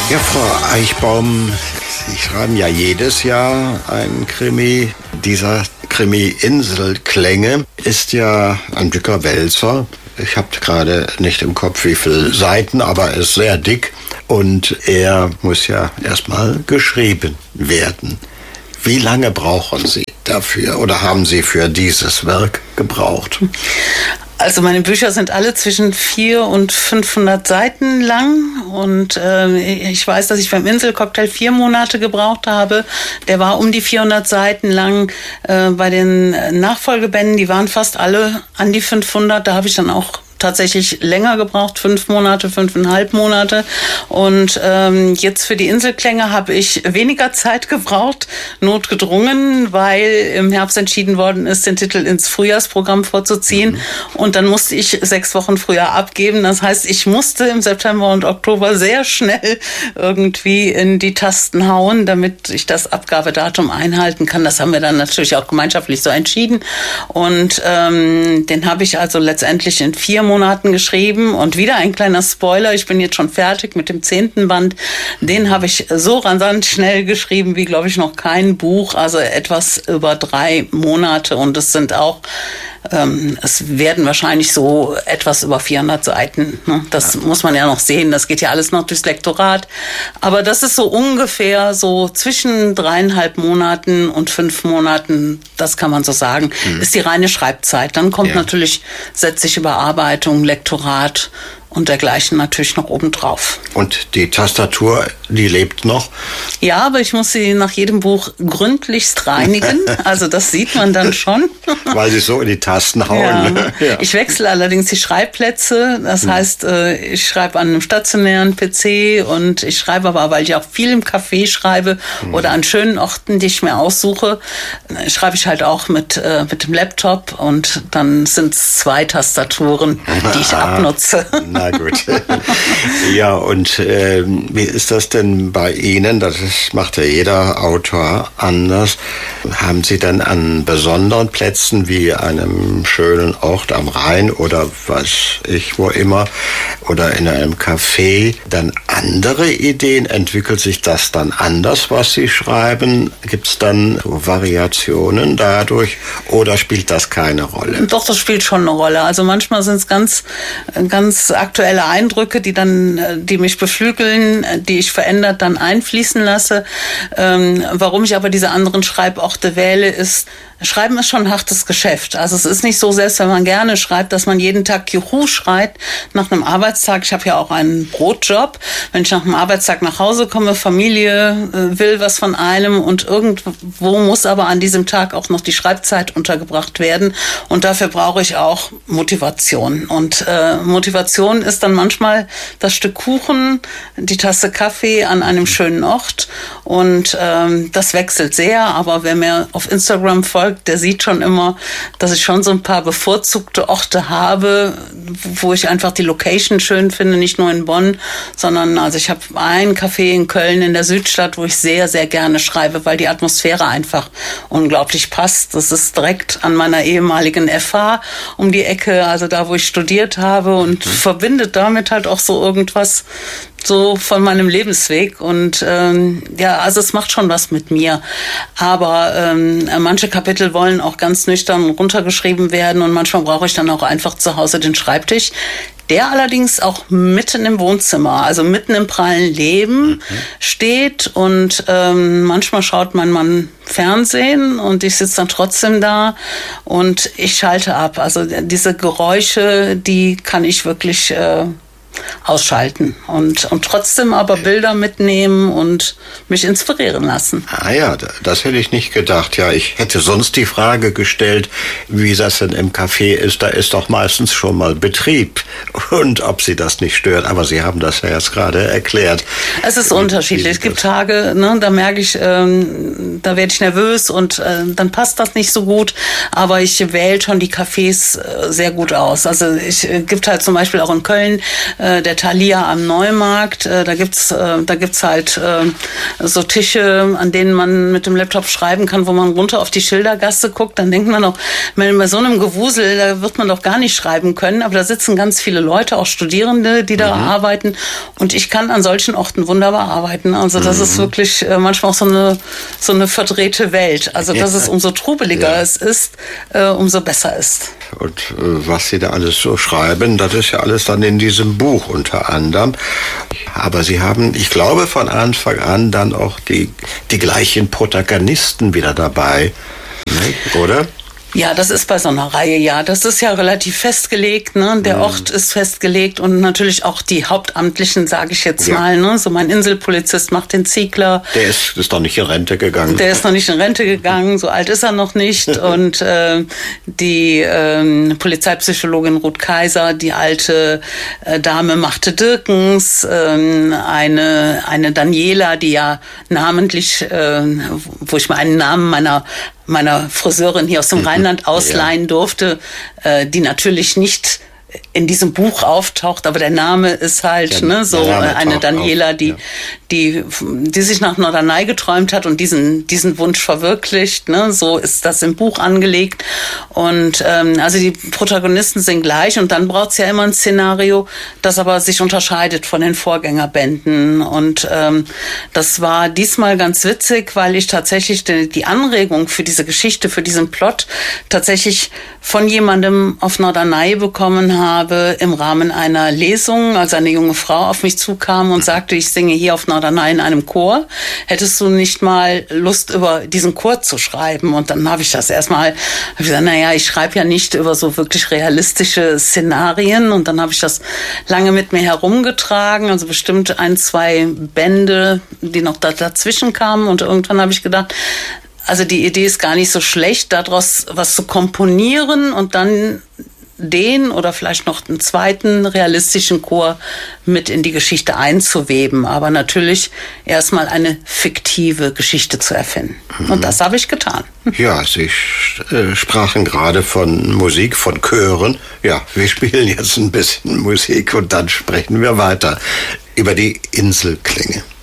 Ja, Frau Eichbaum, Sie schreiben ja jedes Jahr einen Krimi. Dieser Krimi Inselklänge ist ja ein dicker Wälzer. Ich habe gerade nicht im Kopf, wie viele Seiten, aber er ist sehr dick. Und er muss ja erstmal geschrieben werden. Wie lange brauchen Sie dafür oder haben Sie für dieses Werk gebraucht? Also meine Bücher sind alle zwischen 400 und 500 Seiten lang und ich weiß, dass ich beim Inselcocktail 4 Monate gebraucht habe. Der war um die 400 Seiten lang. Bei den Nachfolgebänden, die waren fast alle an die 500. Da habe ich dann auch tatsächlich länger gebraucht, 5 Monate, 5,5 Monate. Und jetzt für die Inselklänge habe ich weniger Zeit gebraucht, notgedrungen, weil im Herbst entschieden worden ist, den Titel ins Frühjahrsprogramm vorzuziehen. Und dann musste ich 6 Wochen früher abgeben. Das heißt, ich musste im September und Oktober sehr schnell irgendwie in die Tasten hauen, damit ich das Abgabedatum einhalten kann. Das haben wir dann natürlich auch gemeinschaftlich so entschieden. Und den habe ich also letztendlich in 4 Monaten geschrieben. Und wieder ein kleiner Spoiler, ich bin jetzt schon fertig mit dem 10. Band. Den habe ich so rasant schnell geschrieben wie, glaube ich, noch kein Buch. Also etwas über 3 Monate. Und es sind auch es werden wahrscheinlich so etwas über 400 Seiten. Ne? Das muss man ja noch sehen. Das geht ja alles noch durchs Lektorat. Aber das ist so ungefähr so zwischen 3,5 Monaten und 5 Monaten, das kann man so sagen, ist die reine Schreibzeit. Dann kommt natürlich sätzliche Bearbeitung, Lektorat und dergleichen natürlich noch obendrauf. Und die Tastatur, die lebt noch? Ja, aber ich muss sie nach jedem Buch gründlichst reinigen. Also das sieht man dann schon. Weil sie so in die Tasten hauen. Ja. Ja. Ich wechsle allerdings die Schreibplätze. Das heißt, ich schreibe an einem stationären PC und ich schreibe aber, weil ich auch viel im Café schreibe oder an schönen Orten, die ich mir aussuche, schreibe ich halt auch mit dem Laptop und dann sind es 2 Tastaturen, die ich abnutze. Na gut. Ja, und wie ist das denn bei Ihnen? Das macht ja jeder Autor anders. Haben Sie dann an besonderen Plätzen wie einem schönen Ort am Rhein oder was ich wo immer oder in einem Café dann andere Ideen? Entwickelt sich das dann anders, was Sie schreiben? Gibt es dann Variationen dadurch oder spielt das keine Rolle? Doch, das spielt schon eine Rolle. Also manchmal sind es ganz aktuelle Eindrücke, die mich beflügeln, die ich verändert dann einfließen lasse. Warum ich aber diese anderen Schreiborte wähle, ist, Schreiben ist schon ein hartes Geschäft. Also es ist nicht so, selbst wenn man gerne schreibt, dass man jeden Tag Juhu schreit nach einem Arbeitstag. Ich habe ja auch einen Brotjob. Wenn ich nach einem Arbeitstag nach Hause komme, Familie will was von einem und irgendwo muss aber an diesem Tag auch noch die Schreibzeit untergebracht werden. Und dafür brauche ich auch Motivation. Und Motivation ist dann manchmal das Stück Kuchen, die Tasse Kaffee an einem schönen Ort. Und das wechselt sehr. Aber wer mir auf Instagram folgt, der sieht schon immer, dass ich schon so ein paar bevorzugte Orte habe, wo ich einfach die Location schön finde, nicht nur in Bonn, sondern also ich habe ein Café in Köln in der Südstadt, wo ich sehr, sehr gerne schreibe, weil die Atmosphäre einfach unglaublich passt. Das ist direkt an meiner ehemaligen FH um die Ecke, also da, wo ich studiert habe und verbindet damit halt auch so irgendwas so von meinem Lebensweg und also es macht schon was mit mir, aber manche Kapitel wollen auch ganz nüchtern runtergeschrieben werden und manchmal brauche ich dann auch einfach zu Hause den Schreibtisch, der allerdings auch mitten im Wohnzimmer, also mitten im prallen Leben steht und manchmal schaut mein Mann Fernsehen und ich sitze dann trotzdem da und ich schalte ab, also diese Geräusche, die kann ich wirklich ausschalten und trotzdem aber Bilder mitnehmen und mich inspirieren lassen. Ah ja, das hätte ich nicht gedacht. Ja, ich hätte sonst die Frage gestellt, wie das denn im Café ist. Da ist doch meistens schon mal Betrieb und ob Sie das nicht stört. Aber Sie haben das ja jetzt gerade erklärt. Es ist unterschiedlich. Es gibt Tage, da merke ich, da werde ich nervös und dann passt das nicht so gut. Aber ich wähle schon die Cafés sehr gut aus. Also es gibt halt zum Beispiel auch in Köln der Thalia am Neumarkt. Da gibt's halt so Tische, an denen man mit dem Laptop schreiben kann, wo man runter auf die Schildergasse guckt. Dann denkt man auch, bei so einem Gewusel, da wird man doch gar nicht schreiben können. Aber da sitzen ganz viele Leute, auch Studierende, die da arbeiten. Und ich kann an solchen Orten wunderbar arbeiten. Also das ist wirklich manchmal auch so eine verdrehte Welt. Also dass es umso trubeliger es ist, umso besser ist. Und was Sie da alles so schreiben, das ist ja alles dann in diesem Buch unter anderem. Aber Sie haben, ich glaube, von Anfang an dann auch die gleichen Protagonisten wieder dabei, ne? Oder? Ja, das ist bei so einer Reihe, ja. Das ist ja relativ festgelegt, ne? Der Ort ist festgelegt und natürlich auch die Hauptamtlichen, sage ich jetzt mal, ne? So mein Inselpolizist Martin Ziegler. Der ist noch nicht in Rente gegangen. Der ist noch nicht in Rente gegangen, so alt ist er noch nicht. Und die Polizeipsychologin Ruth Kaiser, die alte Dame Marthe Dirkens, eine Daniela, die ja namentlich, wo ich mal einen Namen meiner Friseurin hier aus dem Rheinland ausleihen durfte, die natürlich nicht in diesem Buch auftaucht, aber der Name ist halt eine Daniela, die sich nach Norderney geträumt hat und diesen Wunsch verwirklicht. Ne? So ist das im Buch angelegt. Und also die Protagonisten sind gleich und dann braucht es ja immer ein Szenario, das aber sich unterscheidet von den Vorgängerbänden. Und das war diesmal ganz witzig, weil ich tatsächlich die Anregung für diese Geschichte, für diesen Plot tatsächlich von jemandem auf Norderney bekommen habe im Rahmen einer Lesung, als eine junge Frau auf mich zukam und sagte, ich singe hier auf Norderney in einem Chor. Hättest du nicht mal Lust, über diesen Chor zu schreiben? Und dann habe ich das erstmal gesagt, naja, ich schreibe ja nicht über so wirklich realistische Szenarien. Und dann habe ich das lange mit mir herumgetragen, also bestimmt 1-2 Bände, die noch dazwischen kamen. Und irgendwann habe ich gedacht, also die Idee ist gar nicht so schlecht, daraus was zu komponieren und dann den oder vielleicht noch einen zweiten realistischen Chor mit in die Geschichte einzuweben, aber natürlich erstmal eine fiktive Geschichte zu erfinden. Und das habe ich getan. Ja, Sie sprachen gerade von Musik, von Chören. Ja, wir spielen jetzt ein bisschen Musik und dann sprechen wir weiter über die Inselklänge.